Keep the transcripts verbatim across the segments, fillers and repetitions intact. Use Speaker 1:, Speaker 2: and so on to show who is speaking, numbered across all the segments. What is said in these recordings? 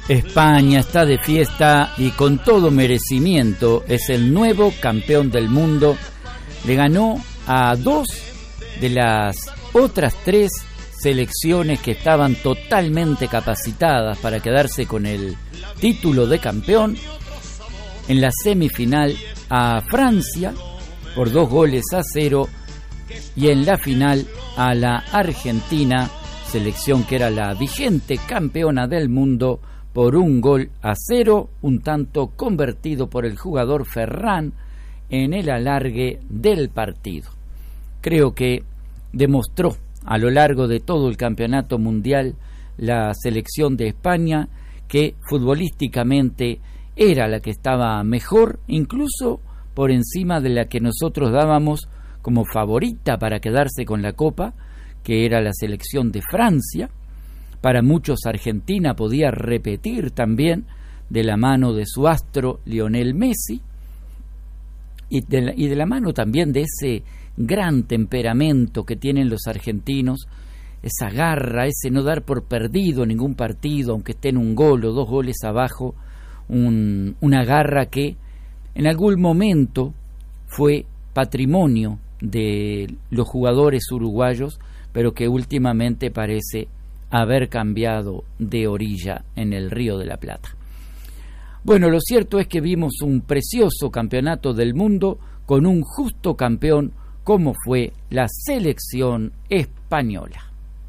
Speaker 1: España está de fiesta y con todo merecimiento es el nuevo campeón del mundo. Le ganó a dos de las otras tres selecciones que estaban totalmente capacitadas para quedarse con el título de campeón. En la semifinal a Francia por dos goles a cero y en la final a la Argentina, selección que era la vigente campeona del mundo, por un gol a cero, un tanto convertido por el jugador Ferran en el alargue del partido. Creo que demostró a lo largo de todo el campeonato mundial la selección de España que futbolísticamente era la que estaba mejor, incluso por encima de la que nosotros dábamos como favorita para quedarse con la Copa, que era la selección de Francia. Para muchos Argentina podía repetir también de la mano de su astro Lionel Messi y de la, y de la mano también de ese gran temperamento que tienen los argentinos, esa garra, ese no dar por perdido ningún partido, aunque estén un gol o dos goles abajo, un, una garra que en algún momento fue patrimonio de los jugadores uruguayos, pero que últimamente parece haber cambiado de orilla en el Río de la Plata. Bueno, lo cierto es que vimos un precioso campeonato del mundo con un justo campeón como fue la selección española.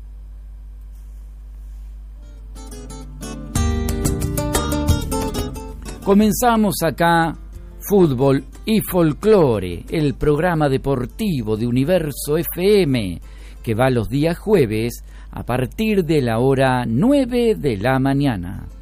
Speaker 1: Comenzamos acá Fútbol y Folclore, el programa deportivo de Universo F M, que va los días jueves a partir de la hora nueve de la mañana.